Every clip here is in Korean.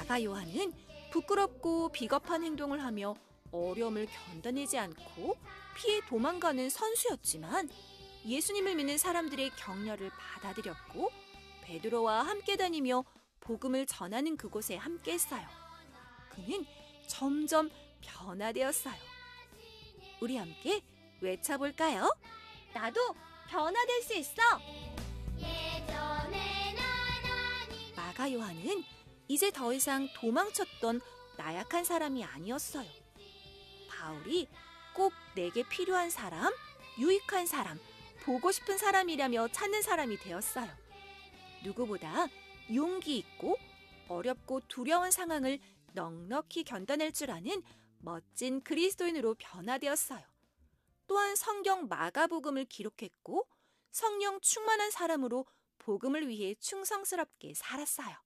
마가 요한은 부끄럽고 비겁한 행동을 하며 어려움을 견뎌내지 않고 피해 도망가는 선수였지만 예수님을 믿는 사람들의 격려를 받아들였고 베드로와 함께 다니며 복음을 전하는 그곳에 함께 했어요. 그는 점점 변화되었어요. 우리 함께 외쳐볼까요? 나도 변화될 수 있어! 마가 요한은 이제 더 이상 도망쳤던 나약한 사람이 아니었어요. 바울이 꼭 내게 필요한 사람, 유익한 사람, 보고 싶은 사람이라며 찾는 사람이 되었어요. 누구보다 용기 있고 어렵고 두려운 상황을 넉넉히 견뎌낼 줄 아는 멋진 그리스도인으로 변화되었어요. 또한 성경 마가복음을 기록했고 성령 충만한 사람으로 복음을 위해 충성스럽게 살았어요.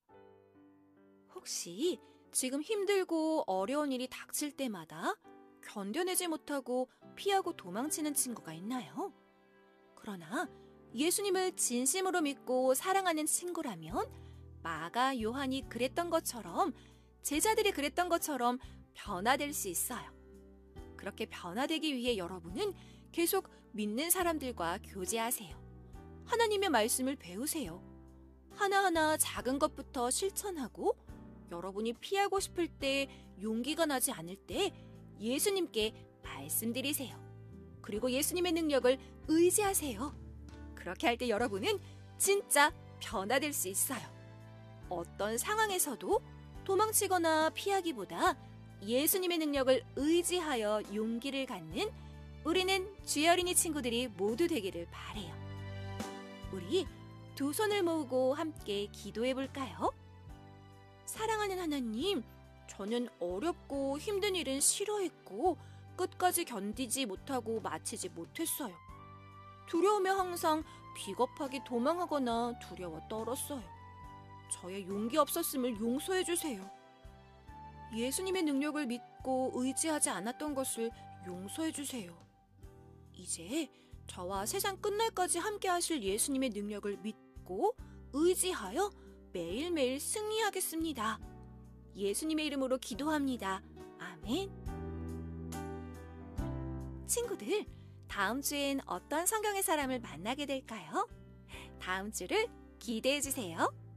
혹시 지금 힘들고 어려운 일이 닥칠 때마다 견뎌내지 못하고 피하고 도망치는 친구가 있나요? 그러나 예수님을 진심으로 믿고 사랑하는 친구라면 마가 요한이 그랬던 것처럼 제자들이 그랬던 것처럼 변화될 수 있어요. 그렇게 변화되기 위해 여러분은 계속 믿는 사람들과 교제하세요. 하나님의 말씀을 배우세요. 하나하나 작은 것부터 실천하고 여러분이 피하고 싶을 때 용기가 나지 않을 때 예수님께 말씀드리세요. 그리고 예수님의 능력을 의지하세요. 그렇게 할 때 여러분은 진짜 변화될 수 있어요. 어떤 상황에서도 도망치거나 피하기보다 예수님의 능력을 의지하여 용기를 갖는 우리는 주의 어린이 친구들이 모두 되기를 바래요. 우리 두 손을 모으고 함께 기도해 볼까요? 사랑하는 하나님, 저는 어렵고 힘든 일은 싫어했고 끝까지 견디지 못하고 마치지 못했어요. 두려우며 항상 비겁하게 도망하거나 두려워 떨었어요. 저의 용기 없었음을 용서해 주세요. 예수님의 능력을 믿고 의지하지 않았던 것을 용서해 주세요. 이제 저와 세상 끝날까지 함께 하실 예수님의 능력을 믿고 의지하여 매일매일 승리하겠습니다. 예수님의 이름으로 기도합니다. 아멘. 친구들, 다음 주엔 어떤 성경의 사람을 만나게 될까요? 다음 주를 기대해 주세요.